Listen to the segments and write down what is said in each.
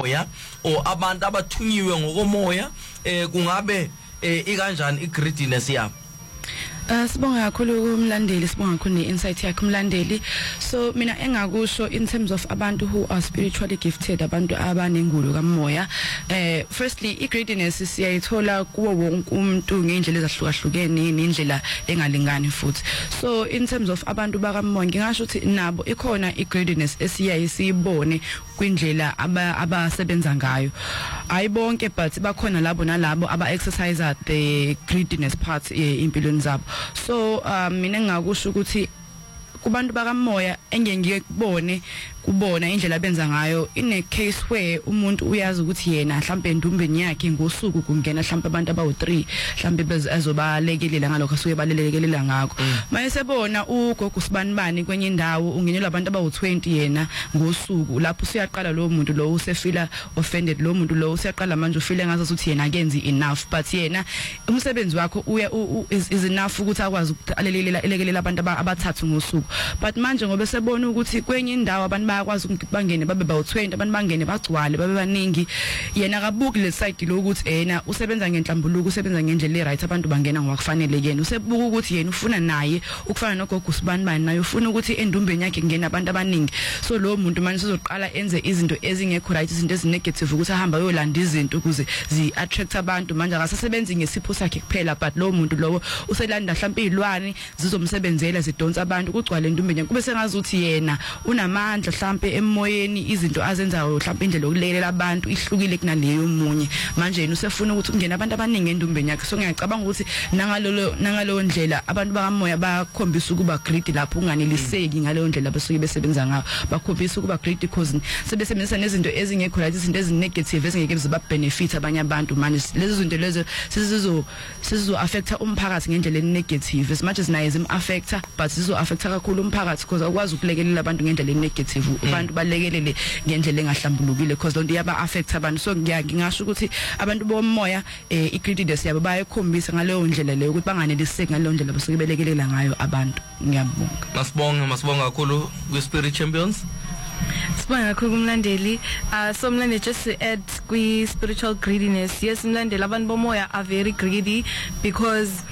ngokomoya or abantu abathunyiwe ngokomoya kungabe ikanjani igreediness yabo? Sibonga kakhulu kumlandeli, sibonga kakhulu ne-insight yakhe umlandeli. So mina engakusho in terms of abantu who are spiritually gifted, abantu abanengulo kamoya, firstly igreediness siyayithola kuwo wonke umuntu ngendlela ezahlukahlukene nendlela engalingani futhi. So in terms of abantu bakamoya ngingasho ukuthi nabo ikhona igreediness esiyayisibone kwindlela abasebenza ngayo. Ayibonke but bakhona labo nalabo aba-exercise the greediness part impilweni zabo. So mina ngakusho ukuthi kubantu bakamoya engeke kubona indlela benza ngayo in a case where umuntu uyazi ukuthi yena mhlambe endumbeni yakhe ngosuku kungena mhlambe abantu abawu3 mhlambe bezobalekelela ngalokho asuke balelekelela ngakho mayesebona ugogo sibanibani kwenye indawo ungenelwa abantu abawu20 yena ngosuku lapho usiyaqala lo muntu lo usefila offended lo muntu lo usiyaqala manje ufile ngathi uthi yena akenzi enough but yena umsebenzi wakho is enough ukuthi akwazi ukulekelela abantu abathathu ngosuku but manje ngoba sebona ukuthi kwenye indawo abantu bayakwazi ukuthi bangene babe bawu20 abantu bangene bagcwale babe baningi yena akabuki le side lo ukuthi yena usebenza ngenhlambuluko usebenza ngendlela eright abantu bangena ngokufanele yena usebuka ukuthi yena ufuna naye ukufana nogogo sibanibani naye ufuna ukuthi endumbeni yakhe ngene abantu abaningi so lo muntu manje sizoqala enze izinto ezingekho right izinto ezinegative ukuthi ahamba yolanda izinto ukuze zi-attract abantu manje akasebenzi ngesipho sakhe kuphela but lo muntu lowo uselanda mhlawumbe izilwane zizomsebenzela zidonsa abantu kugcwale endumbeni kube sengazuthi yena unamandla mhlambe emoyeni izinto azenzayo mhlambe indlela yokulekelela abantu ihlukile kunaleyo munye manje yena usefuna ukuthi kungena abantu abaningi endumbeni yakhe so ngiyacabanga ukuthi nangalo ndlela abantu bakamoya bakhombisa ukuba greedy lapho unganeliseki ngaleyo ndlela basuke besebenza ngayo bakhombisa ukuba greedy because sebesebenzisa nezinto ezingekho right izinto ezinegative ezingeke ziba benefit abanye abantu manje lezi zinto lezo sizo affecta umphakathi ngendlela enegative as much as naye zim affecta but sizo affecta kakhulu umphakathi because akwazi ukulekelela abantu ngendlela negative abantu balekelele ngendlela engahlambulukile because lonto yaba affect abantu so ngingasho ukuthi abantu bomoya igreediness yabo bayakhombisa ngaleyo ndlela leyo ukuthi banganeliseki ngaleyo ndlela basuke belekelela ngayo abantu. Ngiyabonga. Masibonga kakhulu ku Spirit Champions. Sibonga kakhulu kumlandeli. So mlandeli just to add kwi spiritual greediness, yes mlandeli abantu bomoya are very greedy because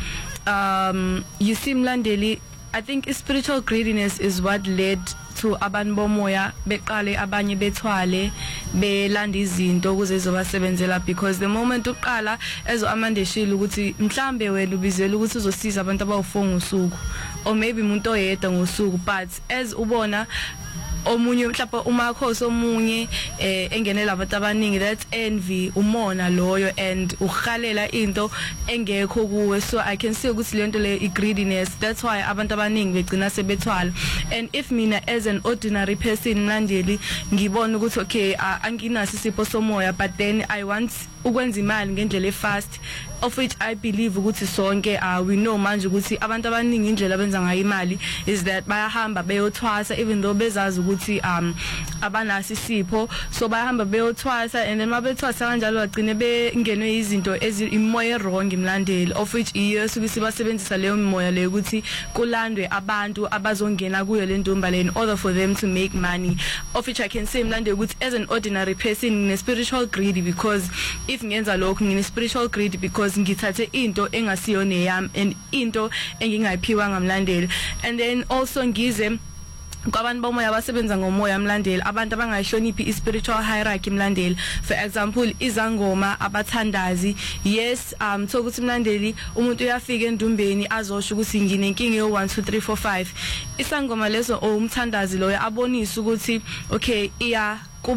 you see mlandeli I think spiritual greediness is what led to abantu bomoya beqale abanye bethwale belanda izinto ukuze izobasebenzela because the moment uqala ezo amandeshila ukuthi mhlambe wena ubizela ukuthi uzosiza abantu abawu4 ngosuku or maybe umuntu oyedwa ngosuku but as ubona omunye mhlawumbe umakhosi omunye engenela abantu abaningi that's envy umona loyo and ukhalela into engekho kuwe so I can see ukuthi lento le greediness that's why abantu abaningi begcina sebethwala and if mina as an ordinary person mlandeli ngibona ukuthi okay anginaso isipho somoya but then I want ukwenza imali ngendlela efast of which I believe ukuthi sonke we know manje ukuthi abantu abaningi indlela benza ngayo imali is that bayahamba beyothwasa even though bezazi ukuthi abanasi isipho so bayahamba beyothwasa and then mabethwasa kanjalo bagcine bengenwe izinto imoya wrong imlandeli of which iyesu sibasebenzisa leyo moya leyo ukuthi kulandwe abantu abazongena kuyo le ntomba le in order for them to make money of which I can say imlandeli ukuthi as an ordinary person ne spiritual greedy because if ngenza lokho ngine spiritual greedy because ngithathe into engasiyo neyami and into engingayiphiwa ngamlandeli and then also ngize kwabantu bomoya abasebenza ngomoya mlandeli abantu abangayihloniphi spiritual hierarchy mlandeli for example izangoma abathandazi yes sokuthi mlandeli umuntu uyafika endumbeni azosho ukuthi nginenkinga yo1 2 3 4 5 isangoma leso umthandazi loyo abonisa ukuthi okay iya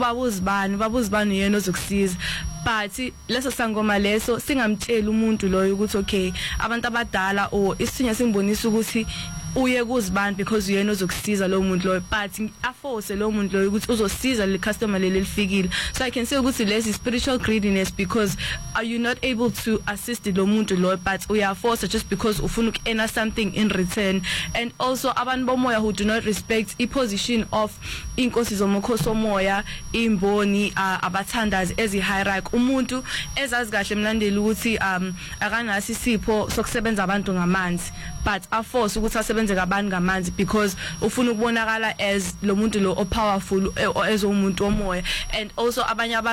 babuzibani yena ozokusiza but leso sangoma leso singamtshela umuntu loyo ukuthi okay abantu abadala or isithunya simbonisa ukuthi uye kuzibani because uyena ozokusiza lo muntu loyo but aforce lo muntu loyo ukuthi uzosiza le customer lelifikile so I can say ukuthi lesi spiritual greediness because are you not able to assist lo muntu loyo but uya force just because ufuna ukena something in return and also abantu bomoya who do not respect I position of inkosi zomkhosi omoya imboni abathandazi ezi hierarchy umuntu ezazi kahle mlandeli ukuthi akanasi isipho sokusebenza abantu ngamanzi but aforce ukuthi asebenze kabantu ngamanzi because ufuna ukubonakala as lo muntu lo powerful as umuntu omoya and also abanye